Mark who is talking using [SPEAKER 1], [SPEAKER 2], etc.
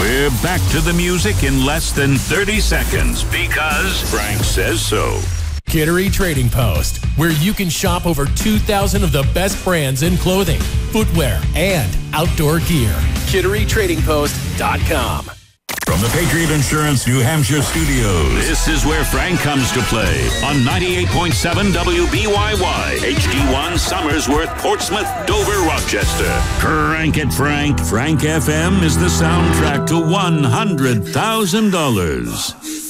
[SPEAKER 1] We're back to the music in less than 30 seconds because Frank says so.
[SPEAKER 2] Kittery Trading Post, where you can shop over 2,000 of the best brands in clothing, footwear, and outdoor gear. KitteryTradingPost.com.
[SPEAKER 1] From the Patriot Insurance New Hampshire studios, this is where Frank comes to play on 98.7 WBYY, HD1 Somersworth, Portsmouth, Dover, Rochester. Crank it, Frank. Frank FM is the soundtrack to $100,000.